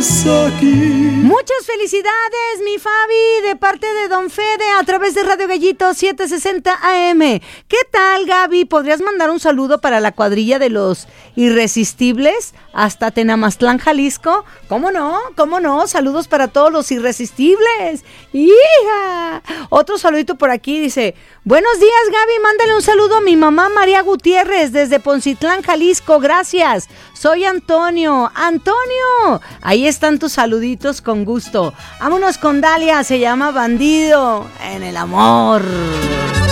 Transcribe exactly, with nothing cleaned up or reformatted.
estás aquí. Muchas felicidades, mi Fabi, de parte de Don Fede, a través de Radio Gallito setecientos sesenta A M. ¿Qué tal, Gaby? ¿Podrías mandar un saludo para la cuadrilla de los irresistibles hasta Tenamaztlán, Jalisco? ¿Cómo no? ¿Cómo no? Saludos para todos los irresistibles. ¡Hija! Otro saludito por aquí, dice: buenos días, Gaby, mándale un saludo a mi mamá María Gutiérrez desde Poncitlán, Jalisco. Gracias. Soy Antonio. Antonio, ahí están tus saluditos, con gusto. Vámonos con Dalia, se llama Bandido en el amor.